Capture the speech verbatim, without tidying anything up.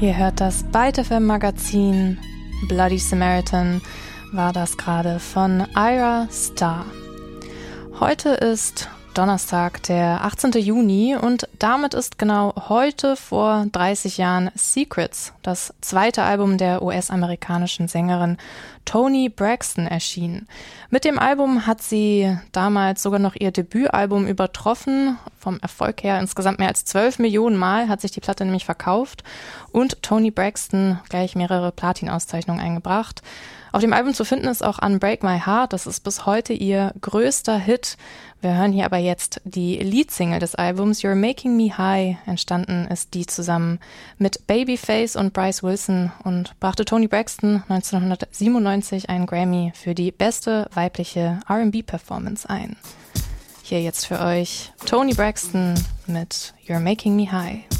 Ihr hört das Byte F M Magazin. Bloody Samaritan war das gerade von Ira Starr. Heute ist Donnerstag, der achtzehnten Juni, und damit ist genau heute vor dreißig Jahren Secrets, das zweite Album der U S-amerikanischen Sängerin Toni Braxton, erschienen. Mit dem Album hat sie damals sogar noch ihr Debütalbum übertroffen. Vom Erfolg her insgesamt mehr als zwölf Millionen Mal hat sich die Platte nämlich verkauft und Toni Braxton gleich mehrere Platin-Auszeichnungen eingebracht. Auf dem Album zu finden ist auch Unbreak My Heart, das ist bis heute ihr größter Hit. Wir hören hier aber jetzt die Leadsingle des Albums, You're Making Me High. Entstanden ist die zusammen mit Babyface und Bryce Wilson und brachte Toni Braxton neunzehnhundertsiebenundneunzig einen Grammy für die beste weibliche R and B-Performance ein. Hier jetzt für euch Toni Braxton mit You're Making Me High.